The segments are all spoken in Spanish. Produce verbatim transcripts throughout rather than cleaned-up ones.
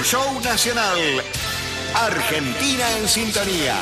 Fútbol Show Nacional. Argentina en sintonía.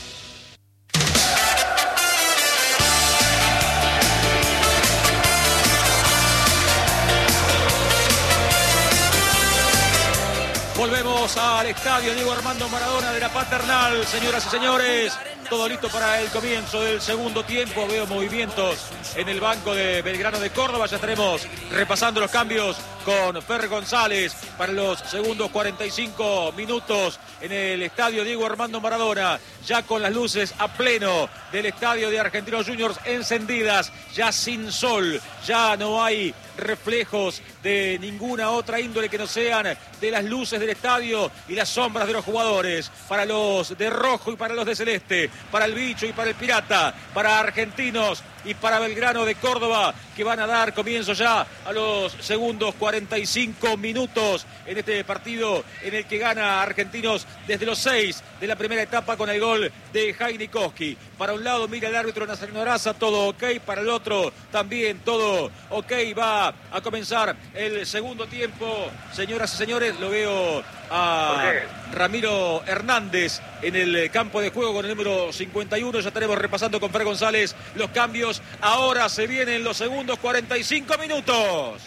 Volvemos al estadio Diego Armando Maradona de la Paternal, señoras y señores. Todo listo para el comienzo del segundo tiempo. Veo movimientos en el banco de Belgrano de Córdoba. Ya estaremos repasando los cambios con Fer González para los segundos cuarenta y cinco minutos en el estadio Diego Armando Maradona. Ya con las luces a pleno del estadio de Argentinos Juniors encendidas, ya sin sol, ya no hay reflejos de ninguna otra índole que no sean de las luces del estadio y las sombras de los jugadores. Para los de rojo y para los de celeste, para el bicho y para el pirata, para Argentinos y para Belgrano de Córdoba, que van a dar comienzo ya a los segundos cuarenta y cinco minutos en este partido en el que gana Argentinos desde los seis de la primera etapa con el gol de Heinikowski. Para un lado mira el árbitro Nazareno Araza, todo ok. Para el otro también todo ok. Va a comenzar el segundo tiempo. Señoras y señores, lo veo a Ramiro Hernández en el campo de juego con el número cincuenta y uno. Ya estaremos repasando con Fer González los cambios. Ahora se vienen los segundos cuarenta y cinco minutos.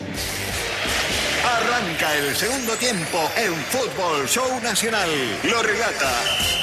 Arranca el segundo tiempo en Fútbol Show Nacional. Lo relata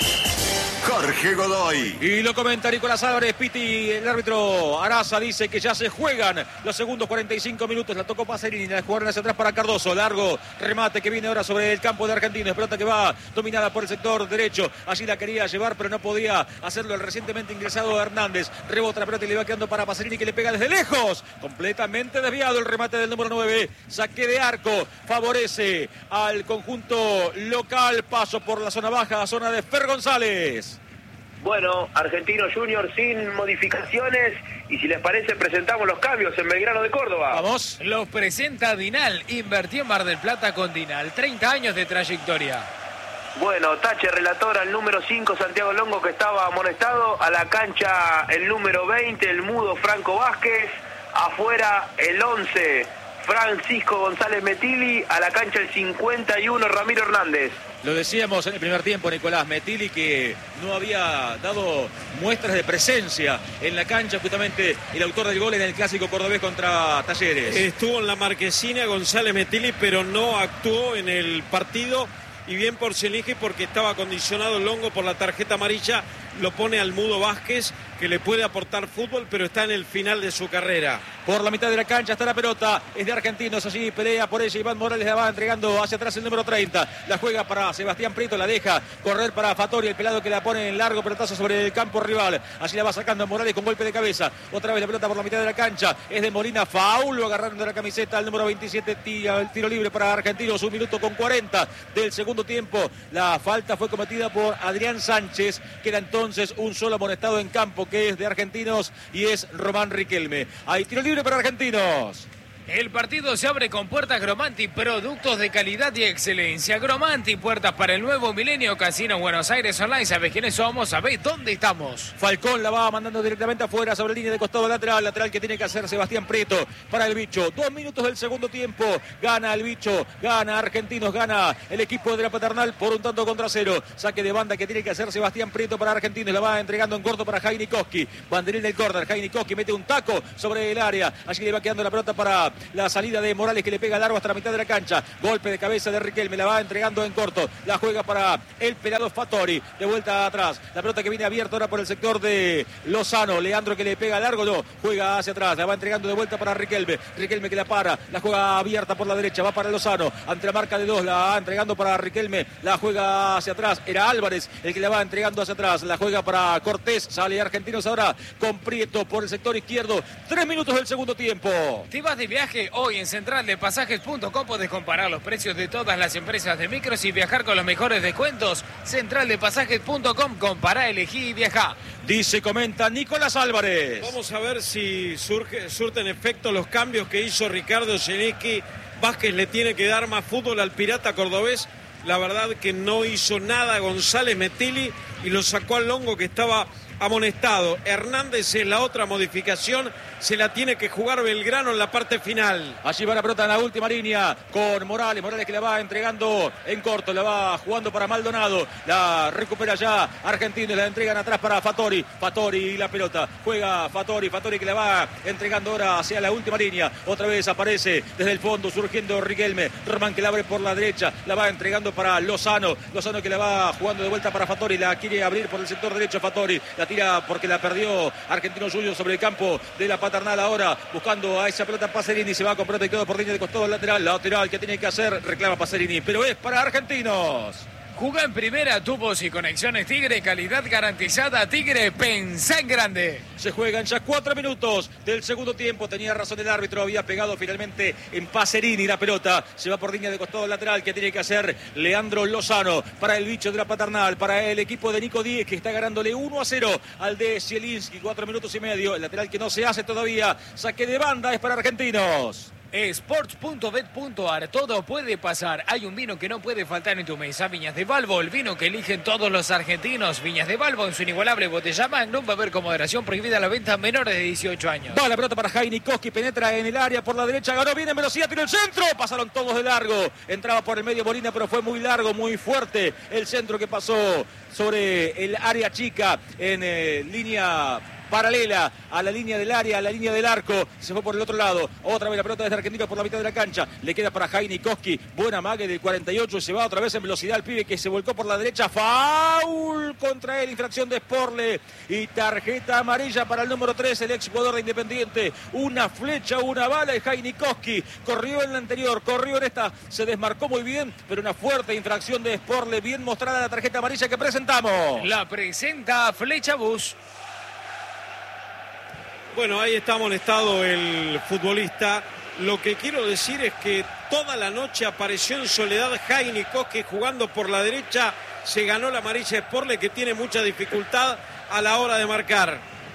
Jorge Godoy. Y lo comenta Nicolás Álvarez. Piti, el árbitro Araza, dice que ya se juegan los segundos cuarenta y cinco minutos. La tocó Pacerini, la jugaron hacia atrás para Cardoso. Largo remate que viene ahora sobre el campo de Argentinos. Pelota que va dominada por el sector derecho. Allí la quería llevar, pero no podía hacerlo el recientemente ingresado Hernández. Rebota la pelota y le va quedando para Pacerini, que le pega desde lejos. Completamente desviado el remate del número nueve. Saque de arco. Favorece al conjunto local. Paso por la zona baja, zona de Fer González. Bueno, Argentinos Juniors sin modificaciones y si les parece presentamos los cambios en Belgrano de Córdoba. Vamos. Los presenta Dinal, invertió en Mar del Plata con Dinal, treinta años de trayectoria. Bueno, tache relator al número cinco, Santiago Longo, que estaba amonestado. A la cancha el número veinte, el mudo Franco Vázquez. Afuera el once, Francisco González Metilli. A la cancha el cincuenta y uno, Ramiro Hernández. Lo decíamos en el primer tiempo, Nicolás Metilli, que no había dado muestras de presencia en la cancha, justamente el autor del gol en el clásico cordobés contra Talleres. Estuvo en la marquesina González Metilli, pero no actuó en el partido. Y bien por Celige, porque estaba condicionado el Longo por la tarjeta amarilla. Lo pone al mudo Vázquez, que le puede aportar fútbol, pero está en el final de su carrera. Por la mitad de la cancha está la pelota, es de Argentinos, allí pelea por ella. Iván Morales la va entregando hacia atrás el número treinta. La juega para Sebastián Prieto, la deja correr para Fattori, el pelado que la pone en largo pelotazo sobre el campo rival. Allí la va sacando Morales con golpe de cabeza. Otra vez la pelota por la mitad de la cancha, es de Molina. Faul, lo agarraron de la camiseta al número veintisiete. Tira el tiro libre para Argentinos, un minuto con cuarenta del segundo tiempo. La falta fue cometida por Adrián Sánchez, que era entonces un solo amonestado en campo, que es de Argentinos y es Román Riquelme. Hay tiro libre para Argentinos. El partido se abre con puertas Gromanti, productos de calidad y excelencia. Gromanti, puertas para el nuevo milenio. Casino Buenos Aires Online. ¿Sabés quiénes somos? ¿Sabés dónde estamos? Falcón la va mandando directamente afuera sobre línea de costado lateral. Lateral que tiene que hacer Sebastián Prieto para el bicho. Dos minutos del segundo tiempo. Gana el bicho, gana Argentinos, gana el equipo de la Paternal por un tanto contra cero. Saque de banda que tiene que hacer Sebastián Prieto para Argentinos. La va entregando en corto para Heinikowski. Banderín del córner. Heinikowski mete un taco sobre el área. Allí le va quedando la pelota para la salida de Morales, que le pega largo hasta la mitad de la cancha. Golpe de cabeza de Riquelme, la va entregando en corto. La juega para el pelado Fattori. De vuelta atrás. La pelota que viene abierta ahora por el sector de Lozano. Leandro que le pega largo, no. Juega hacia atrás. La va entregando de vuelta para Riquelme. Riquelme que la para. La juega abierta por la derecha. Va para Lozano. Ante la marca de dos. La va entregando para Riquelme. La juega hacia atrás. Era Álvarez el que la va entregando hacia atrás. La juega para Cortés. Sale Argentinos ahora con Prieto por el sector izquierdo. Tres minutos del segundo tiempo. ¿Te vas de viaje? Hoy en central de pasajes punto com podés comparar los precios de todas las empresas de micros y viajar con los mejores descuentos. central de pasajes punto com, compará, elegí y viajá. Dice, comenta Nicolás Álvarez. Vamos a ver si surge, surten efecto los cambios que hizo Ricardo Zelinski. Vázquez le tiene que dar más fútbol al pirata cordobés. La verdad que no hizo nada González Metilli y lo sacó al Longo, que estaba amonestado. Hernández es la otra modificación, se la tiene que jugar Belgrano en la parte final. Allí va la pelota en la última línea con Morales, Morales que la va entregando en corto, la va jugando para Maldonado, la recupera ya Argentinos, la entregan atrás para Fattori, Fattori y la pelota, juega Fattori, Fattori que la va entregando ahora hacia la última línea, otra vez aparece desde el fondo surgiendo Riquelme, Román que la abre por la derecha, la va entregando para Lozano, Lozano que la va jugando de vuelta para Fattori, la quiere abrir por el sector derecho Fattori, la tira porque la perdió Argentino Juniors sobre el campo de la Paternal ahora, buscando a esa pelota Pacerini, se va con pelota y quedó por línea de costado lateral, lateral que tiene que hacer, reclama Pacerini, pero es para Argentinos. Jugá en primera, tubos y conexiones Tigre, calidad garantizada. Tigre, pensá en grande. Se juegan ya cuatro minutos del segundo tiempo. Tenía razón el árbitro, había pegado finalmente en Pacerini la pelota. Se va por línea de costado lateral que tiene que hacer Leandro Lozano para el bicho de la Paternal, para el equipo de Nico Díez que está ganándole uno a cero al de Zielinski. Cuatro minutos y medio. El lateral que no se hace todavía. Saque de banda es para Argentinos. Sports punto bet punto ar, todo puede pasar. Hay un vino que no puede faltar en tu mesa. Viñas de Balbo, el vino que eligen todos los argentinos. Viñas de Balbo en su inigualable botella Magnum. Va a haber con moderación prohibida la venta a menores de dieciocho años. Va la pelota para Jaime Koski, penetra en el área por la derecha, ganó bien en velocidad, tiró el centro, pasaron todos de largo. Entraba por el medio Molina, pero fue muy largo, muy fuerte el centro que pasó sobre el área chica en eh, línea paralela a la línea del área, a la línea del arco, se fue por el otro lado, otra vez la pelota desde Argentinos por la mitad de la cancha, le queda para Jaime Koski, buena mague del cuarenta y ocho, se va otra vez en velocidad el pibe que se volcó por la derecha, faul contra él, infracción de Sporle y tarjeta amarilla para el número tres, el ex jugador de Independiente, una flecha, una bala de Jaime Koski, corrió en la anterior, corrió en esta, se desmarcó muy bien, pero una fuerte infracción de Sporle, bien mostrada la tarjeta amarilla que presentamos. La presenta Flecha Bus. Bueno, ahí está amonestado el futbolista. Lo que quiero decir es que toda la noche apareció en soledad Jaime Koski jugando por la derecha. Se ganó la amarilla Sporle que tiene mucha dificultad a la hora de marcar.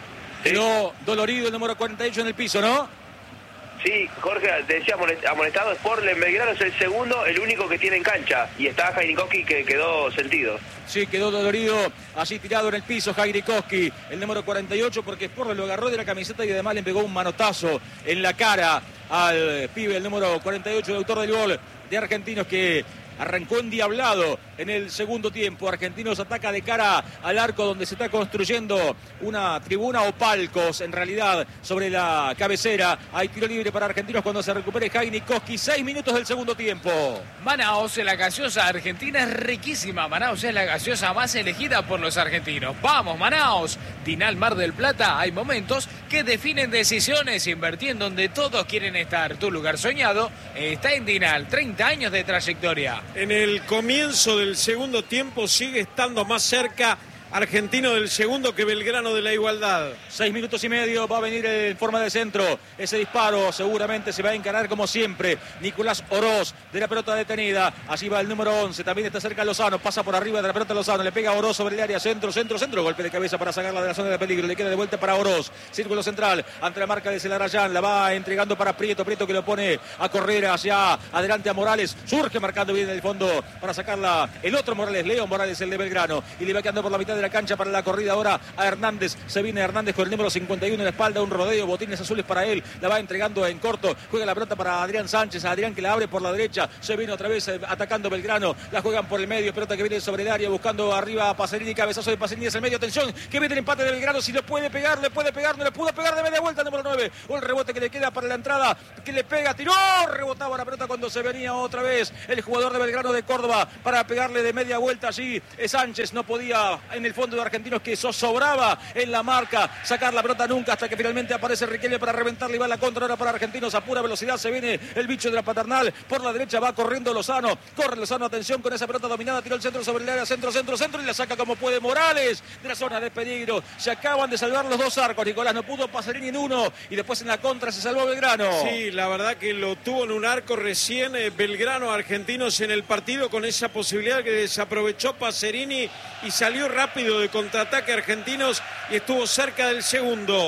Quedó dolorido el número cuarenta y ocho en el piso, ¿no? Sí, Jorge, te decía amonestado Sporle en Belgrano, es el segundo, el único que tiene en cancha. Y está Jaime Koski que quedó sentido. Sí, quedó dolorido, allí tirado en el piso Jaime Koski, el número cuarenta y ocho, porque Sporle lo agarró de la camiseta y además le pegó un manotazo en la cara al pibe, el número cuarenta y ocho, el autor del gol de Argentinos, que arrancó endiablado en el segundo tiempo. Argentinos ataca de cara al arco donde se está construyendo una tribuna o palcos en realidad sobre la cabecera. Hay tiro libre para Argentinos cuando se recupere Jaime Koski. Seis minutos del segundo tiempo. Manaos, la gaseosa argentina es riquísima. Manaos es la gaseosa más elegida por los argentinos. ¡Vamos, Manaos! Dinal Mar del Plata, hay momentos que definen decisiones. Invertí en donde todos quieren estar. Tu lugar soñado está en Dinal. treinta años de trayectoria. En el comienzo del segundo tiempo sigue estando más cerca Argentino del segundo que Belgrano de la igualdad. Seis minutos y medio, va a venir en forma de centro. Ese disparo seguramente se va a encarar como siempre. Nicolás Oroz de la pelota detenida. Allí va el número once, también está cerca Lozano. Pasa por arriba de la pelota Lozano, le pega a Oroz sobre el área, centro, centro, centro. Golpe de cabeza para sacarla de la zona de peligro. Le queda de vuelta para Oroz. Círculo central, ante la marca de Celarayán. La va entregando para Prieto, Prieto que lo pone a correr hacia adelante a Morales. Surge marcando bien en el fondo para sacarla el otro Morales, Leo Morales, el de Belgrano. Y le va quedando por la mitad de la cancha para la corrida ahora a Hernández. Se viene Hernández con el número cincuenta y uno en la espalda, un rodeo, botines azules para él, la va entregando en corto, juega la pelota para Adrián Sánchez, Adrián que la abre por la derecha, se viene otra vez atacando Belgrano, la juegan por el medio, pelota que viene sobre el área, buscando arriba a Pacerini, cabezazo de Pacerini, es el medio, atención, que viene el empate de Belgrano, si lo puede pegar, le puede pegar, no le pudo pegar de media vuelta, número nueve, o el rebote que le queda para la entrada, que le pega, tiró, rebotaba la pelota cuando se venía otra vez el jugador de Belgrano de Córdoba para pegarle de media vuelta allí, Sánchez no podía en el fondo de Argentinos que sobraba en la marca, sacar la pelota nunca hasta que finalmente aparece Riquelme para reventarle y va la contra ahora para Argentinos a pura velocidad, se viene el bicho de la Paternal, por la derecha va corriendo Lozano, corre Lozano, atención con esa pelota dominada, tiró el centro sobre el área, centro, centro, centro y la saca como puede Morales de la zona de peligro, se acaban de salvar los dos arcos, Nicolás no pudo, Pacerini en uno y después en la contra se salvó Belgrano. Sí, la verdad que lo tuvo en un arco recién eh, Belgrano, Argentinos en el partido con esa posibilidad que desaprovechó Pacerini y salió rápido de contraataque Argentinos y estuvo cerca del segundo.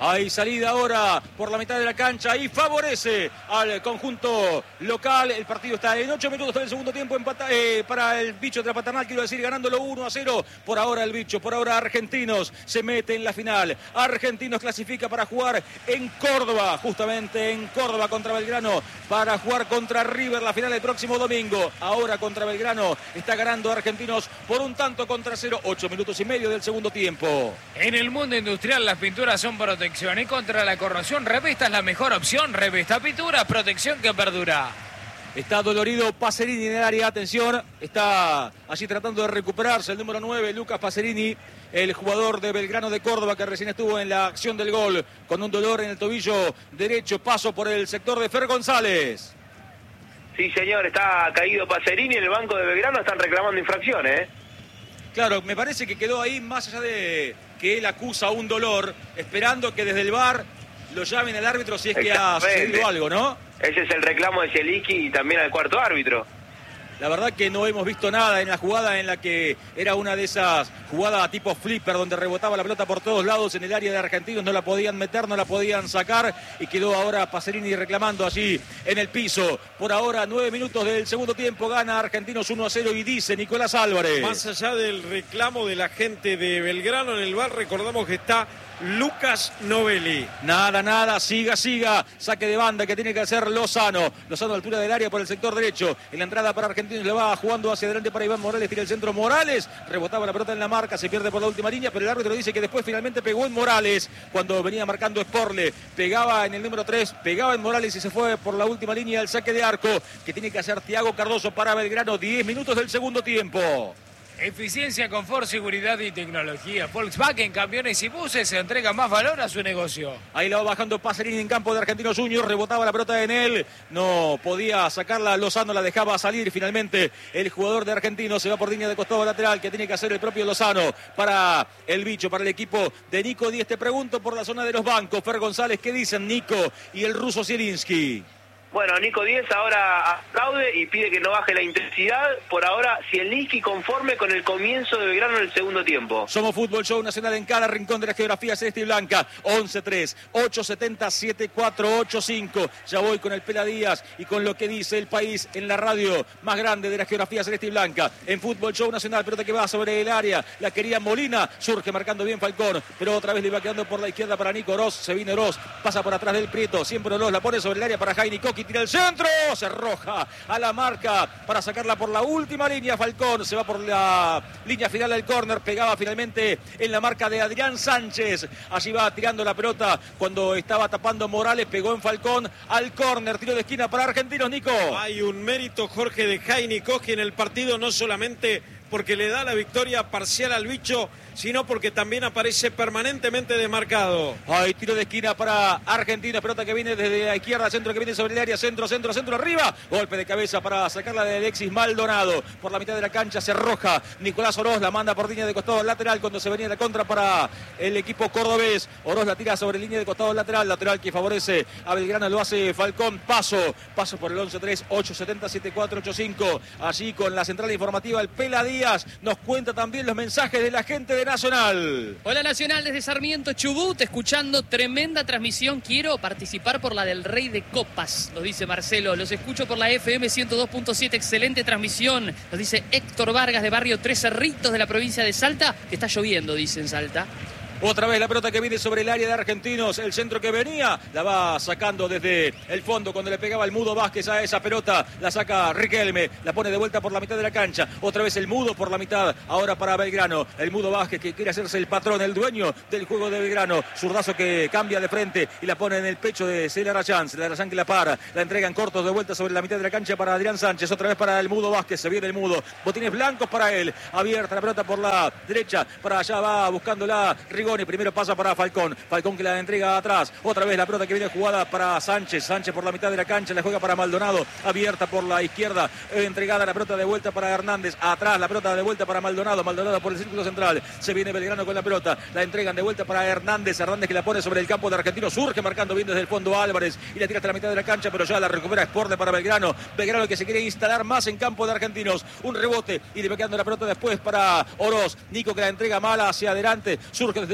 Hay salida ahora por la mitad de la cancha y favorece al conjunto local. El partido está en ocho minutos del segundo tiempo empata, eh, para el bicho de la Paternal, quiero decir, ganándolo uno a cero. Por ahora el bicho, por ahora Argentinos se mete en la final. Argentinos clasifica para jugar en Córdoba, justamente en Córdoba contra Belgrano, para jugar contra River la final el próximo domingo. Ahora contra Belgrano está ganando Argentinos por un tanto contra cero. Ocho minutos y medio del segundo tiempo. En el mundo industrial las pinturas son protección y contra la corrosión Revesta es la mejor opción. Revesta Pintura, protección que perdura. Está dolorido Pacerini en el área, atención, está allí tratando de recuperarse el número nueve, Lucas Pacerini, el jugador de Belgrano de Córdoba que recién estuvo en la acción del gol con un dolor en el tobillo derecho. Paso por el sector de Fer González. Sí, señor, está caído Pacerini en el banco de Belgrano, están reclamando infracciones, ¿eh? Claro, me parece que quedó ahí más allá de que él acusa un dolor, esperando que desde el V A R lo llamen al árbitro si es que ha sucedido algo, ¿no? Ese es el reclamo de Zielinski y también al cuarto árbitro. La verdad que no hemos visto nada en la jugada en la que era una de esas jugadas tipo flipper donde rebotaba la pelota por todos lados en el área de Argentinos, no la podían meter, no la podían sacar y quedó ahora Pacerini reclamando allí en el piso. Por ahora, nueve minutos del segundo tiempo, gana Argentinos uno a cero y dice Nicolás Álvarez. Más allá del reclamo de la gente de Belgrano en el V A R, recordamos que está Lucas Novelli. Nada, nada, siga, siga. Saque de banda que tiene que hacer Lozano. Lozano a altura del área por el sector derecho. En la entrada para Argentinos le va jugando hacia adelante para Iván Morales. Tira el centro Morales. Rebotaba la pelota en la marca. Se pierde por la última línea, pero el árbitro dice que después finalmente pegó en Morales. Cuando venía marcando Sporle. Pegaba en el número tres. Pegaba en Morales y se fue por la última línea el saque de arco que tiene que hacer Thiago Cardoso para Belgrano. diez minutos del segundo tiempo. Eficiencia, confort, seguridad y tecnología. Volkswagen, camiones y buses se entrega más valor a su negocio. Ahí la va bajando Pacerini en campo de Argentinos Juniors. Rebotaba la pelota en él. No podía sacarla. Lozano la dejaba salir. Finalmente el jugador de Argentinos se va por línea de costado lateral que tiene que hacer el propio Lozano para el bicho, para el equipo de Nico Díez. Te pregunto por la zona de los bancos. Fer González, ¿qué dicen Nico y el ruso Zielinski? Bueno, Nico Díez ahora aplaude y pide que no baje la intensidad. Por ahora, Zielinski conforme con el comienzo de Belgrano en el segundo tiempo. Somos Fútbol Show Nacional en cada rincón de la geografía celeste y blanca. once tres, ocho siete cero, siete cuatro ocho cinco. Ya voy con el Pela Díaz y con lo que dice el país en la radio más grande de la geografía celeste y blanca. En Fútbol Show Nacional, pelota que va sobre el área. La quería Molina, surge marcando bien Falcón, pero otra vez le va quedando por la izquierda para Nico Oroz. Se viene Oroz, pasa por atrás del Prieto. Siempre Oroz la pone sobre el área para Jaini Coqui. Tira el centro, se arroja a la marca para sacarla por la última línea. Falcón se va por la línea final del córner, pegaba finalmente en la marca de Adrián Sánchez. Allí va tirando la pelota cuando estaba tapando Morales, pegó en Falcón al córner, tiro de esquina para Argentinos. Nico, hay un mérito, Jorge, de Jaini Coqui en el partido, no solamente porque le da la victoria parcial al bicho, sino porque también aparece permanentemente desmarcado. Hay tiro de esquina para Argentina, pelota que viene desde la izquierda, centro que viene sobre el área, centro, centro, centro, arriba, golpe de cabeza para sacarla de Alexis Maldonado, por la mitad de la cancha se arroja Nicolás Oroz, la manda por línea de costado lateral cuando se venía la contra para el equipo cordobés. Oroz la tira sobre línea de costado lateral, lateral que favorece a Belgrano, lo hace Falcón, paso, paso por el once tres, ocho siete cero, siete cuatro ocho cinco, allí con la central informativa el Pela Díaz. Nos cuenta también los mensajes de la gente de Nacional. Hola Nacional, desde Sarmiento Chubut, escuchando tremenda transmisión. Quiero participar por la del Rey de Copas, nos dice Marcelo. Los escucho por la F M ciento dos punto siete, excelente transmisión. Nos dice Héctor Vargas de Barrio Tres Cerritos de la provincia de Salta, que está lloviendo, dice en Salta. Otra vez la pelota que viene sobre el área de Argentinos. El centro que venía la va sacando desde el fondo cuando le pegaba el Mudo Vázquez a esa pelota. La saca Riquelme. La pone de vuelta por la mitad de la cancha. Otra vez el Mudo por la mitad. Ahora para Belgrano. El Mudo Vázquez que quiere hacerse el patrón, el dueño del juego de Belgrano. Zurdazo que cambia de frente y la pone en el pecho de Celia Rayán. Celia Rayán que la para. La entrega en cortos de vuelta sobre la mitad de la cancha para Adrián Sánchez. Otra vez para el Mudo Vázquez. Se viene el Mudo. Botines blancos para él. Abierta la pelota por la derecha. Para allá va buscándola Rigoni. Primero pasa para Falcón. Falcón que la entrega atrás. Otra vez la pelota que viene jugada para Sánchez. Sánchez por la mitad de la cancha. La juega para Maldonado. Abierta por la izquierda. Entregada la pelota de vuelta para Hernández. Atrás la pelota de vuelta para Maldonado. Maldonado por el círculo central. Se viene Belgrano con la pelota. La entregan de vuelta para Hernández. Hernández que la pone sobre el campo de Argentinos. Surge marcando bien desde el fondo Álvarez. Y la tira hasta la mitad de la cancha. Pero ya la recupera Sporle para Belgrano. Belgrano que se quiere instalar más en campo de Argentinos. Un rebote. Y le va quedando la pelota después para Oroz. Nico que la entrega mala hacia adelante. Surge desde el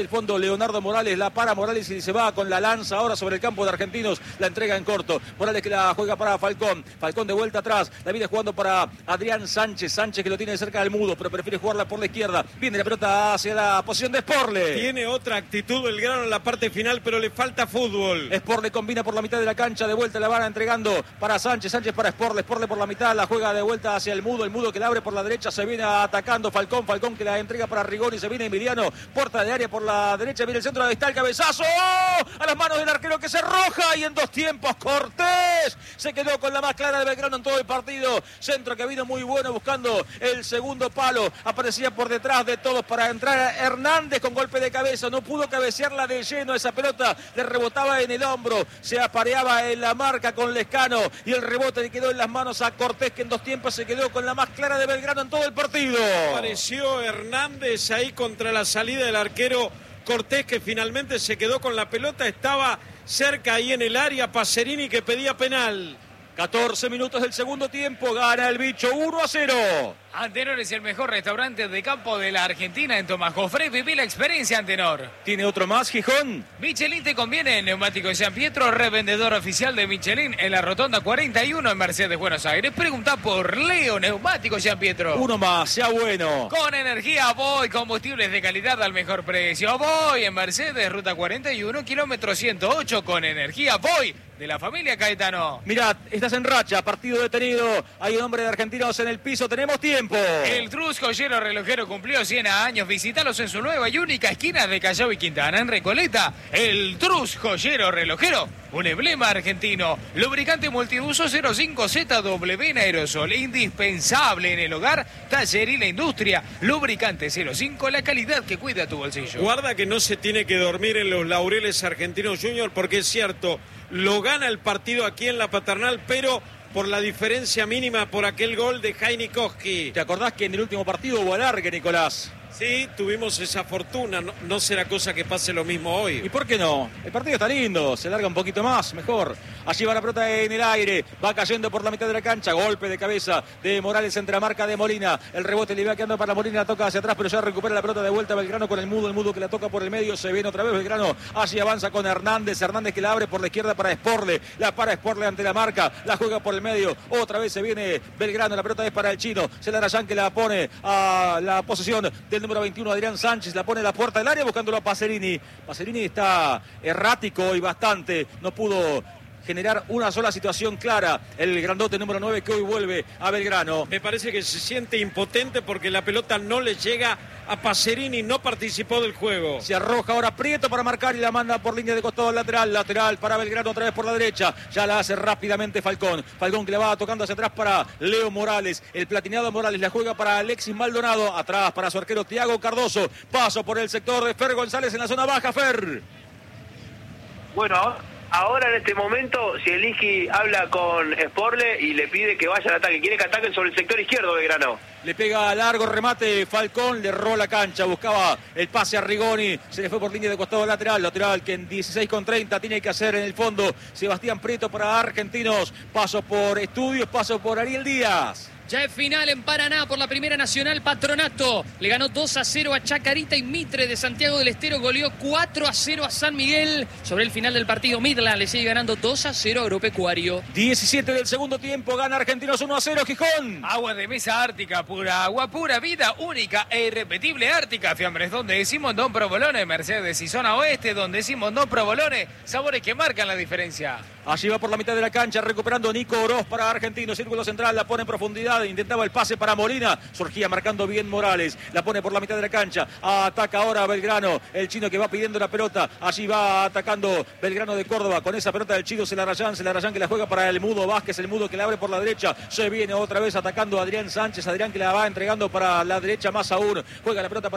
el fondo Leonardo Morales, la para Morales y se va con la lanza ahora sobre el campo de Argentinos, la entrega en corto. Morales que la juega para Falcón, Falcón de vuelta atrás, la viene jugando para Adrián Sánchez, Sánchez que lo tiene cerca del mudo, pero prefiere jugarla por la izquierda. Viene la pelota hacia la posición de Sporle. Tiene otra actitud Belgrano en la parte final, pero le falta fútbol. Sporle combina por la mitad de la cancha, de vuelta la van entregando para Sánchez, Sánchez para Sporle, Sporle por la mitad, la juega de vuelta hacia el mudo, el mudo que la abre por la derecha, se viene atacando Falcón, Falcón que la entrega para Rigoni, se viene Emiliano, puerta de área por la derecha, viene el centro, ahí está el cabezazo, a las manos del arquero que se roja y en dos tiempos Cortés se quedó con la más clara de Belgrano en todo el partido, centro que vino muy bueno buscando el segundo palo, aparecía por detrás de todos para entrar Hernández con golpe de cabeza, no pudo cabecearla de lleno, esa pelota le rebotaba en el hombro, se apareaba en la marca con Lescano y el rebote le quedó en las manos a Cortés que en dos tiempos se quedó con la más clara de Belgrano en todo el partido. Apareció Hernández ahí contra la salida del arquero Cortés que finalmente se quedó con la pelota, estaba cerca ahí en el área, Pacerini que pedía penal. catorce minutos del segundo tiempo, gana el bicho uno a cero. Antenor es el mejor restaurante de campo de la Argentina en Tomás Jofré. Viví la experiencia, Antenor. ¿Tiene otro más, Gijón? Michelin te conviene. Neumático San Pietro, revendedor oficial de Michelin en la Rotonda cuarenta y uno en Mercedes, Buenos Aires. Pregunta por Leo Neumático San Pietro. Uno más, sea bueno. Con energía Voy, combustibles de calidad al mejor precio. Voy en Mercedes, ruta cuarenta y uno, kilómetro ciento ocho, con energía Voy de la familia Caetano. Mirá, estás en racha, partido detenido. Hay un hombre de argentinos en el piso, tenemos tiempo. El Trus Joyero Relojero cumplió cien años. Visítalos en su nueva y única esquina de Callao y Quintana, en Recoleta. El Trus Joyero Relojero, un emblema argentino. Lubricante multiuso cero cinco Z W en aerosol, indispensable en el hogar, taller y la industria. Lubricante cero cinco, la calidad que cuida tu bolsillo. Guarda que no se tiene que dormir en los laureles Argentinos Junior, porque es cierto, lo gana el partido aquí en la Paternal, pero por la diferencia mínima por aquel gol de Jaime Koski. ¿Te acordás que en el último partido hubo alargue, Nicolás? Sí, tuvimos esa fortuna, no, no será cosa que pase lo mismo hoy. ¿Y por qué no? El partido está lindo, se larga un poquito más, mejor. Allí va la pelota en el aire, va cayendo por la mitad de la cancha, golpe de cabeza de Morales entre la marca de Molina. El rebote le va quedando para Molina, la toca hacia atrás, pero ya recupera la pelota de vuelta Belgrano con el mudo, el mudo que la toca por el medio, se viene otra vez Belgrano, allí avanza con Hernández, Hernández que la abre por la izquierda para Sporle, la para Sporle ante la marca, la juega por el medio, otra vez se viene Belgrano, la pelota es para el chino, Celarayán que la pone a la posesión del número veintiuno, Adrián Sánchez, la pone a la puerta del área buscándolo a Pacerini. Pacerini está errático y bastante, no pudo generar una sola situación clara. El grandote número nueve que hoy vuelve a Belgrano. Me parece que se siente impotente porque la pelota no le llega a Pacerini, no participó del juego. Se arroja ahora Prieto para marcar y la manda por línea de costado lateral. Lateral para Belgrano otra vez por la derecha. Ya la hace rápidamente Falcón. Falcón que la va tocando hacia atrás para Leo Morales. El platinado Morales la juega para Alexis Maldonado. Atrás para su arquero Thiago Cardoso. Paso por el sector de Fer González en la zona baja, Fer. Bueno, ahora en este momento Zielinski habla con Sporle y le pide que vaya al ataque. Quiere que ataquen sobre el sector izquierdo Belgrano. Le pega largo remate Falcón, le erró la cancha, buscaba el pase a Rigoni, se le fue por línea de costado lateral, lateral que en dieciséis con treinta tiene que hacer en el fondo Sebastián Prieto para Argentinos. Paso por Estudios, paso por Ariel Díaz. Ya es final en Paraná por la Primera Nacional. Patronato le ganó dos a cero a Chacarita y Mitre de Santiago del Estero goleó cuatro a cero a San Miguel. Sobre el final del partido, Midland le sigue ganando dos a cero a Agropecuario. diecisiete del segundo tiempo, gana Argentinos uno a cero, Gijón. Agua de mesa Ártica, pura agua, pura vida, única e irrepetible Ártica. Fiambres donde decimos Don Provolone, Mercedes y zona oeste donde decimos Don Provolone. Sabores que marcan la diferencia. Allí va por la mitad de la cancha, recuperando Nico Oroz para Argentinos. Círculo central, la pone en profundidad. Intentaba el pase para Molina. Surgía marcando bien Morales. La pone por la mitad de la cancha. Ataca ahora Belgrano. El chino que va pidiendo la pelota. Allí va atacando Belgrano de Córdoba. Con esa pelota del chino Celarayán. Celarayán que la juega para el mudo Vázquez. El mudo que la abre por la derecha. Se viene otra vez atacando a Adrián Sánchez. Adrián que la va entregando para la derecha más aún. Juega la pelota para